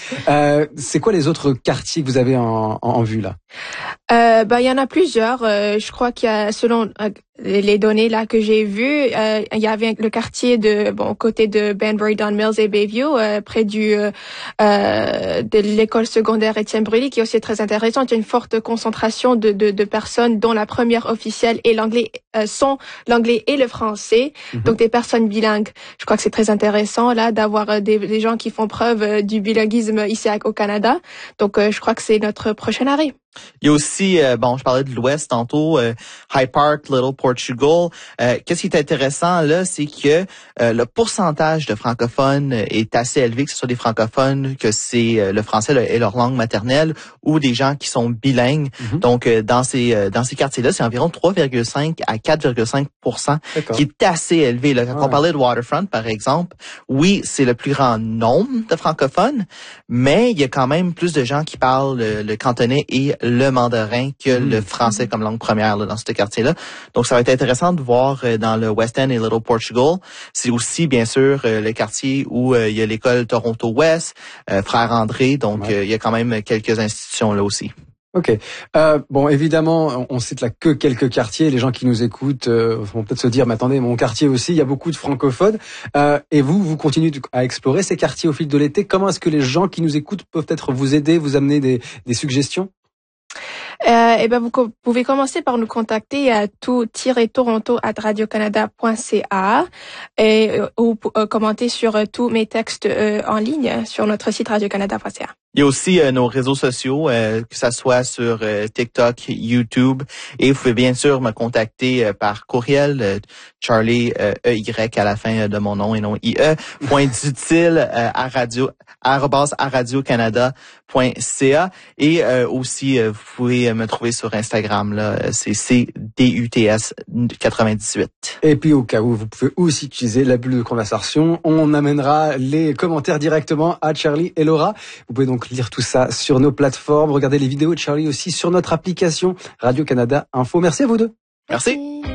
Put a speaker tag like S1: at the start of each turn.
S1: C'est quoi les autres quartiers que vous avez en vue là?
S2: Il y en a plusieurs. Je crois qu'il y a, selon les données là que j'ai vues, il y avait le quartier côté de Banbury, Don Mills et Bayview, près de l'école secondaire Étienne Brûlé, qui est aussi très intéressante. Il y a une forte concentration de personnes dont la première officielle et l'anglais sont l'anglais et le français, donc des personnes bilingues. Je crois que c'est très intéressant là d'avoir des gens qui font preuve du bilinguisme ici au Canada. Donc je crois que c'est notre prochain arrêt.
S3: Il y a aussi, je parlais de l'Ouest tantôt, High Park, Little Portugal. Qu'est-ce qui est intéressant là, c'est que le pourcentage de francophones est assez élevé, que ce soit des francophones, que c'est le français est leur langue maternelle, ou des gens qui sont bilingues. Donc, dans ces quartiers-là, c'est environ 3,5 à 4,5%, qui est assez élevé. Là. Quand on parlait de Waterfront, par exemple, oui, c'est le plus grand nombre de francophones, mais il y a quand même plus de gens qui parlent le cantonais et le mandarin que le français comme langue première là, dans ce quartier-là. Donc, ça va être intéressant de voir dans le West End et Little Portugal. C'est aussi, bien sûr, le quartier où il y a l'école Toronto West, Frère André. Donc, il y a quand même quelques institutions là aussi.
S1: OK. Évidemment, on cite là que quelques quartiers. Les gens qui nous écoutent vont peut-être se dire, mais attendez, mon quartier aussi, il y a beaucoup de francophones. Et vous continuez à explorer ces quartiers au fil de l'été. Comment est-ce que les gens qui nous écoutent peuvent peut-être vous aider, vous amener des suggestions?
S2: Vous pouvez commencer par nous contacter à tout-toronto@radiocanada.ca ou commenter sur tous mes textes en ligne sur notre site radiocanada.ca.
S3: Il y a aussi nos réseaux sociaux, que ça soit sur TikTok, YouTube, et vous pouvez bien sûr me contacter par courriel, Charlie EY à la fin de mon nom et non IE, .dutile @radiocanada.ca, et aussi vous pouvez me trouver sur Instagram là, c'est CDUTS 98.
S1: Et puis au cas où, vous pouvez aussi utiliser la bulle de conversation. On amènera les commentaires directement à Charlie et Laura. Vous pouvez donc lire tout ça sur nos plateformes, regarder les vidéos de Charlie aussi sur notre application Radio-Canada Info. Merci à vous deux.
S3: Merci.